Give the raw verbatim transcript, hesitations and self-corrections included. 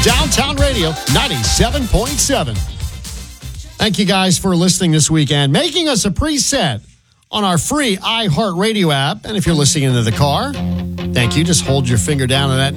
Downtown Radio ninety-seven point seven. Thank you guys for listening this weekend, making us a preset on our free iHeartRadio app. And if you're listening into the car, thank you. Just hold your finger down on that